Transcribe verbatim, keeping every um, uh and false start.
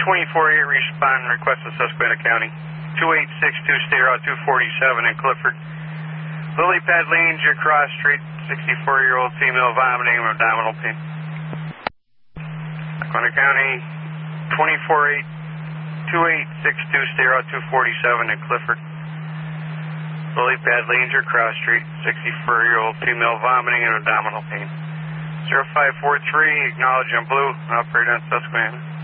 twenty-four eight, respond and request in Susquehanna County. two eight six two, State Route two forty-seven in Clifford. Lily Pad Lane, Cross Street, sixty-four-year-old female vomiting and abdominal pain. Susquehanna County, twenty-four eight, two eight six two, State Route two forty-seven in Clifford. Lily Pad Lane, Cross Street, sixty-four-year-old female vomiting and abdominal pain. zero five four three, acknowledge on blue, operate on Susquehanna.